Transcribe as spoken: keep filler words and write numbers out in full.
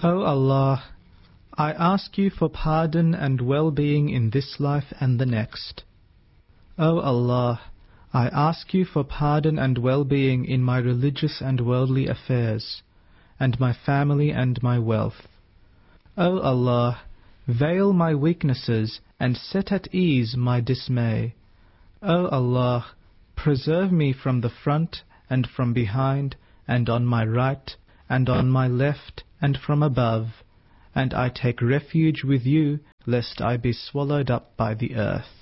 O Allah, I ask you for pardon and well-being in this life and the next. O Allah, I ask you for pardon and well-being in my religious and worldly affairs, and my family and my wealth. O Allah, veil my weaknesses and set at ease my dismay. O Allah, preserve me from the front and from behind, and on my right, and on my left, and from above, and I take refuge with you, lest I be swallowed up by the earth.